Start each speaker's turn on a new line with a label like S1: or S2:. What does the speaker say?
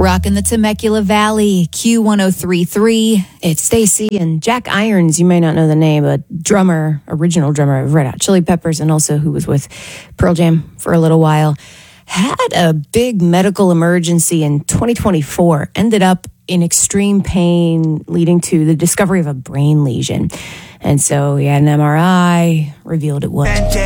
S1: Rocking the Temecula Valley, Q1033. It's Stacy and Jack Irons. You may not know the name, but original drummer of Red Hot Chili Peppers, and also who was with Pearl Jam for a little while, had a big medical emergency in 2024, ended up in extreme pain, leading to the discovery of a brain lesion. And so he had an MRI, revealed it was